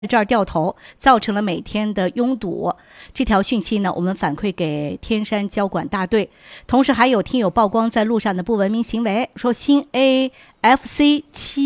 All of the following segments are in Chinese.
这儿掉头，造成了每天的拥堵。这条讯息呢，我们反馈给天山交管大队。同时还有听友曝光在路上的不文明行为，说新 AFC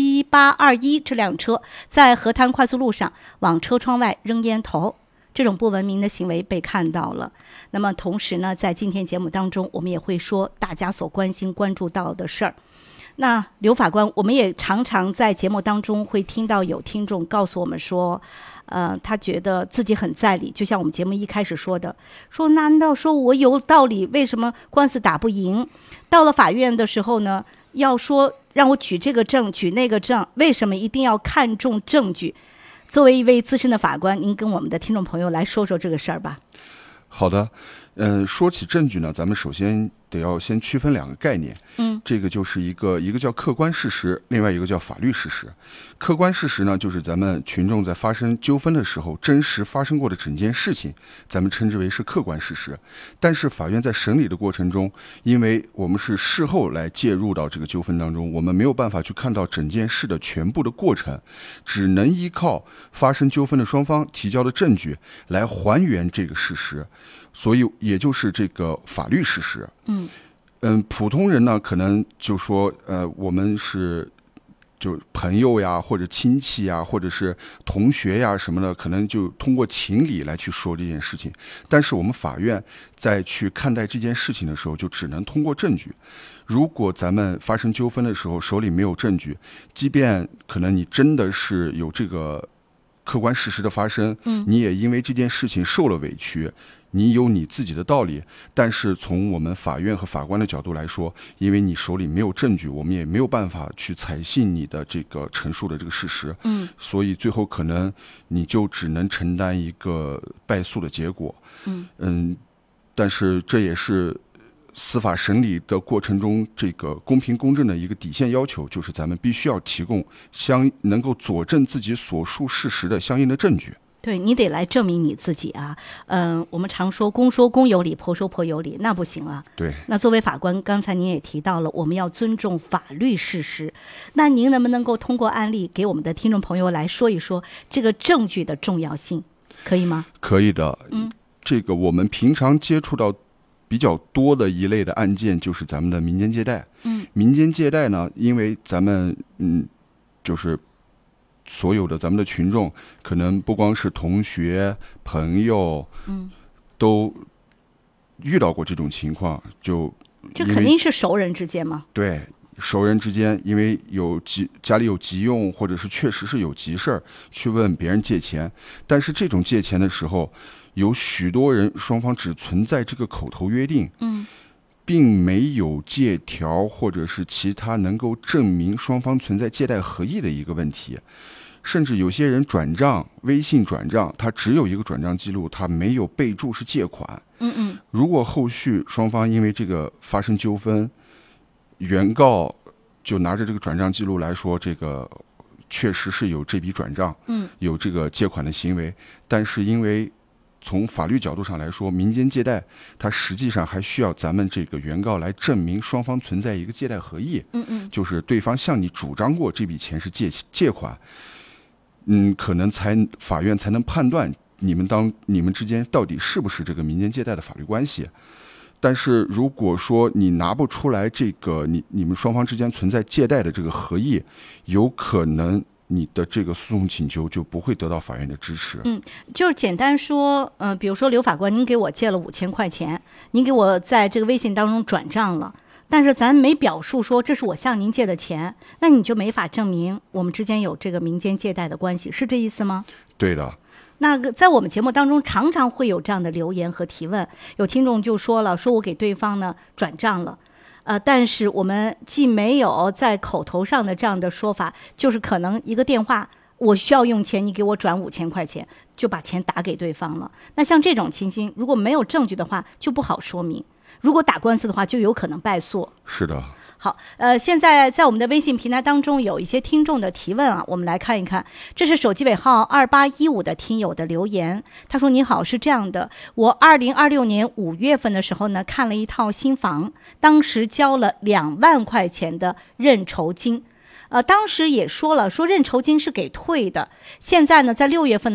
7821这辆车在河滩快速路上往车窗外扔烟头，这种不文明的行为被看到了。那么同时呢，在今天节目当中，我们也会说大家所关心关注到的事儿。那刘法官，我们也常常在节目当中会听到有听众告诉我们说，他觉得自己很在理，就像我们节目一开始说的，说难道说我有道理，为什么官司打不赢？到了法院的时候呢，要说让我举这个证举那个证，为什么一定要看重证据？作为一位资深的法官，您跟我们的听众朋友来说说这个事儿吧。 好的，说起证据呢，咱们首先得要先区分两个概念，这个就是一个叫客观事实，另外一个叫法律事实。客观事实呢，就是咱们群众在发生纠纷的时候真实发生过的整件事情，咱们称之为是客观事实。但是法院在审理的过程中，因为我们是事后来介入到这个纠纷当中，我们没有办法去看到整件事的全部的过程，只能依靠发生纠纷的双方提交的证据来还原这个事实，所以也就是这个法律事实。普通人呢，可能就说，我们是就朋友呀，或者亲戚呀，或者是同学呀什么的，可能就通过情理来去说这件事情。但是我们法院在去看待这件事情的时候，就只能通过证据。如果咱们发生纠纷的时候手里没有证据，即便可能你真的是有这个客观事实的发生，你也因为这件事情受了委屈，你有你自己的道理，但是从我们法院和法官的角度来说，因为你手里没有证据，我们也没有办法去采信你的这个陈述的这个事实，所以最后可能你就只能承担一个败诉的结果。但是这也是司法审理的过程中这个公平公正的一个底线要求，就是咱们必须要提供能够佐证自己所述事实的相应的证据。 对，你得来证明你自己啊。我们常说公有理，婆说婆有理，那不行啊。 对。 那作为法官，刚才您也提到了，我们要尊重法律事实。那您能不能够通过案例给我们的听众朋友来说一说这个证据的重要性，可以吗？ 可以的。这个我们平常接触到比较多的一类的案件就是咱们的民间借贷。民间借贷呢，因为咱们就是所有的咱们的群众，可能不光是同学朋友，都遇到过这种情况， 这肯定是熟人之间嘛。 对，熟人之间，因为家里有急用，或者是确实是有急事儿，去问别人借钱。但是这种借钱的时候，有许多人双方只存在这个口头约定，并没有借条或者是其他能够证明双方存在借贷合意的一个问题。甚至有些人转账，微信转账，他只有一个转账记录，他没有备注是借款。如果后续双方因为这个发生纠纷，原告就拿着这个转账记录来说，这个确实是有这笔转账，有这个借款的行为，但是因为从法律角度上来说，民间借贷它实际上还需要咱们这个原告来证明双方存在一个借贷合意，就是对方向你主张过这笔钱是借款，可能法院才能判断你们之间到底是不是这个民间借贷的法律关系。但是如果说你拿不出来这个你们双方之间存在借贷的这个合意，有可能你的这个诉讼请求就不会得到法院的支持。 就是简单说，比如说刘法官，您给我借了5000块钱，您给我在这个微信当中转账了，但是咱没表述说这是我向您借的钱，那你就没法证明我们之间有这个民间借贷的关系，是这意思吗？ 对的。 那在我们节目当中常常会有这样的留言和提问，有听众就说了，说我给对方呢转账了，但是我们既没有在口头上的这样的说法，就是可能一个电话，我需要用钱，你给我转5000块钱，就把钱打给对方了。那像这种情形，如果没有证据的话，就不好说明。如果打官司的话，就有可能败诉。 是的。 好，现在在我们的微信平台当中有一些听众的提问啊，我们来看一看。这是手机尾号2815的听友的留言，他说：“你好，是这样的，我2026年5月份的时候呢，看了一套新房，当时交了2万块钱的认筹金， 当时也说了，说认筹金是给退的。现在呢，在6月份